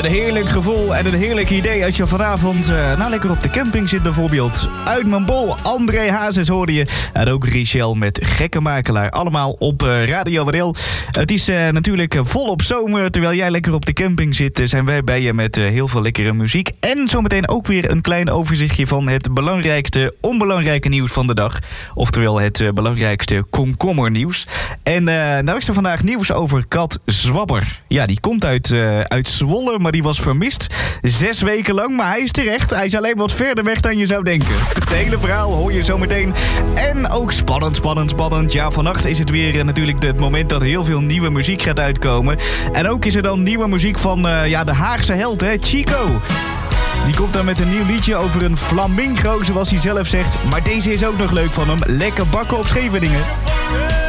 Een heerlijk gevoel en een heerlijk idee als je vanavond lekker op de camping zit bijvoorbeeld. Uit mijn bol, André Hazes hoorde je. En ook Richelle met Gekke Makelaar. Allemaal op Radio Wadeel. Het is natuurlijk volop zomer. Terwijl jij lekker op de camping zit, zijn wij bij je met heel veel lekkere muziek. En zometeen ook weer een klein overzichtje van het belangrijkste onbelangrijke nieuws van de dag. Oftewel het belangrijkste komkommernieuws. En nou is er vandaag nieuws over kat Zwabber. Ja, die komt uit Zwolle, maar die was vermist 6 weken lang. Maar hij is terecht. Hij is alleen wat verder weg dan je zou denken. Het hele verhaal hoor je zometeen. En ook spannend. Ja, vannacht is het weer natuurlijk het moment dat heel veel nieuwe muziek gaat uitkomen. En ook is er dan nieuwe muziek van de Haagse held, hè, Chico. Die komt dan met een nieuw liedje over een flamingo, zoals hij zelf zegt. Maar deze is ook nog leuk van hem. Lekker bakken op Scheveningen.